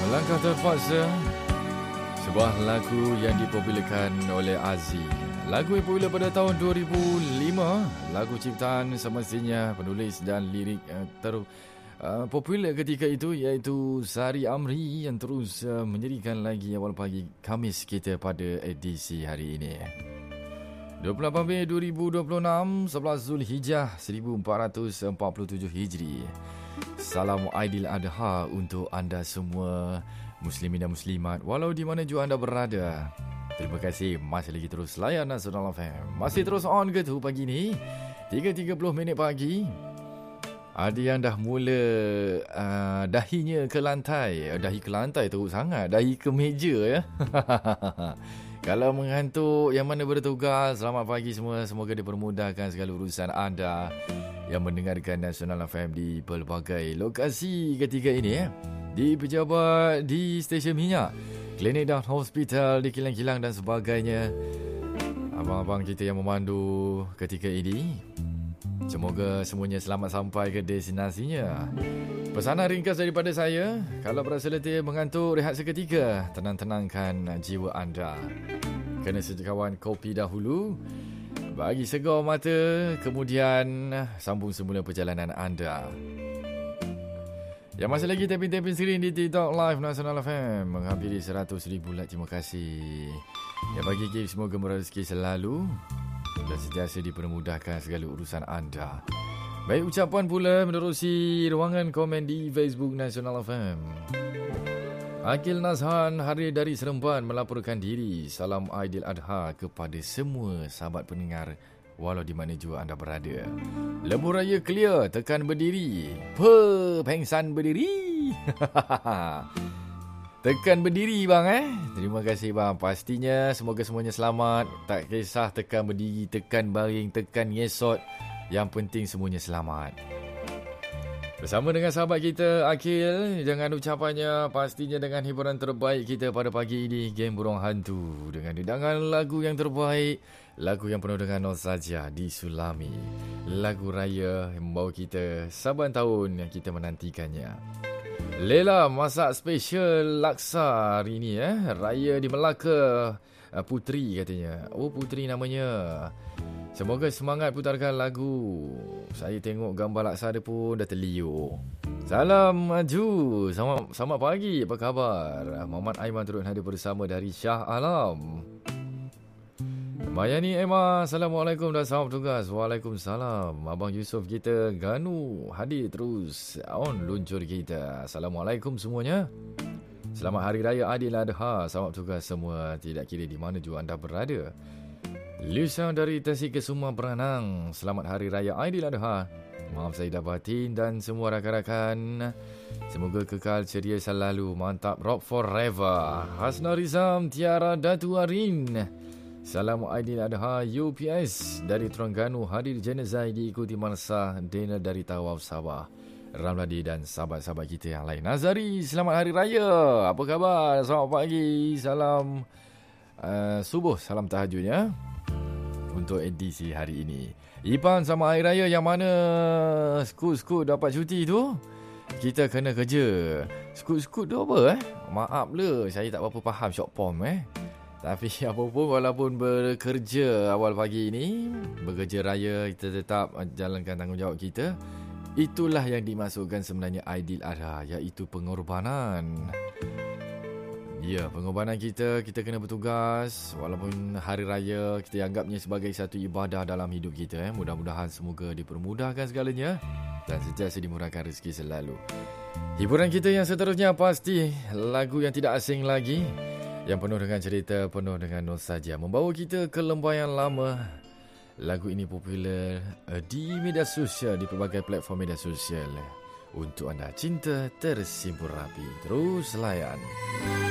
Langkah terpaksa, sebuah lagu yang dipopularkan oleh Azzi. Lagu yang popular pada tahun 2005. Lagu ciptaan semestinya penulis dan lirik popular ketika itu iaitu Sari Amri yang terus menjadikan lagi awal pagi Khamis kita pada edisi hari ini. 28 Mei 2026, 11 Zulhijjah 1447 Hijri. Salam Aidil Adha untuk anda semua muslimin dan muslimat walau di mana jua anda berada. Terima kasih masih lagi terus layan Nasional FM. Masih terus on ke tu pagi ni 3.30 minit pagi. Ada yang dah mula dahinya ke lantai. Dahi ke lantai teruk sangat. Dahi ke meja ya. Kalau mengantuk yang mana bertugas, selamat pagi semua. Semoga dipermudahkan segala urusan anda yang mendengarkan Nasional FM di pelbagai lokasi ketika ini ya. Di pejabat, di stesen minyak, klinik dan hospital di kilang-kilang dan sebagainya. Abang-abang kita yang memandu ketika ini, semoga semuanya selamat sampai ke destinasinya. Pesanan ringkas daripada saya, kalau berasa letih mengantuk, rehat seketika, tenang-tenangkan jiwa anda. Kena sejakawan kopi dahulu, bagi segar mata, kemudian sambung semula perjalanan anda. Yang masih lagi taping-taping screen di TikTok Live Nasional FM menghampiri 100,000 like. Terima kasih. Yang bagi gift semoga merezeki selalu dan sentiasa dipermudahkan segala urusan anda. Baik ucapan pula menerusi ruangan komen di Facebook Nasional FM. Akil Nazhan Hari dari Seremban melaporkan diri. Salam Aidil Adha kepada semua sahabat pendengar walau di mana jua anda berada. Lembu raya clear, tekan berdiri. Pengsan berdiri. Tekan berdiri bang Terima kasih bang. Pastinya semoga semuanya selamat. Tak kisah tekan berdiri, tekan baring, tekan ngesot. Yang penting semuanya selamat. Bersama dengan sahabat kita Akil, dengan ucapannya pastinya dengan hiburan terbaik kita pada pagi ini, Geng Burung Hantu dengan hidangan lagu yang terbaik, lagu yang penuh dengan nostalgia di Sulami. Lagu raya yang membawa kita saban tahun yang kita menantikannya. Lela masak spesial laksa hari ini Raya di Melaka. Putri katanya. Oh Putri namanya. Semoga semangat putarkan lagu. Saya tengok gambar laksa dia pun dah terliur. Salam Maju. Selamat pagi. Apa khabar? Muhammad Aiman turut hadir bersama dari Shah Alam. Mayani Emma, Assalamualaikum dan selamat bertugas. Waalaikumsalam. Abang Yusof kita Ganu hadir terus on luncur kita. Assalamualaikum semuanya. Selamat Hari Raya Aidil Adha. Selamat bertugas semua, tidak kira di mana jua anda berada. Lusa dari Tasik Kesuma Peranang. Selamat Hari Raya Aidil Adha. Maaf saya dah batin dan semua rakan-rakan. Semoga kekal ceria selalu. Mantap rock forever. Hasna Rizam Tiara Datu Arin. Salam Aidil Adha UPS dari Terengganu hadir jenazah diikuti Marsa Dana dari Tawaf Sabah. Ramladi dan sahabat-sahabat kita yang lain. Nazari, selamat Hari Raya. Apa khabar? Selamat pagi. Salam subuh, salam tahajudnya untuk edisi hari ini. Ipan sama Hari Raya yang mana skut-skut dapat cuti tu, kita kena kerja. Skut-skut tu apa Maaf lah, saya tak berapa faham short form Tapi apapun, walaupun bekerja awal pagi ini, bekerja raya, kita tetap jalankan tanggungjawab kita. Itulah yang dimaksudkan sebenarnya Aidil Adha, iaitu pengorbanan. Ya, pengorbanan kita kena bertugas. Walaupun hari raya, kita anggapnya sebagai satu ibadah dalam hidup kita. Mudah-mudahan semoga dipermudahkan segalanya dan sentiasa dimurahkan rezeki selalu. Hiburan kita yang seterusnya pasti lagu yang tidak asing lagi, yang penuh dengan cerita, penuh dengan nostalgia, membawa kita ke lembayan lama. Lagu ini popular di media sosial, di pelbagai platform media sosial. Untuk anda, Cinta Tersimpul Rapi. Terus layan.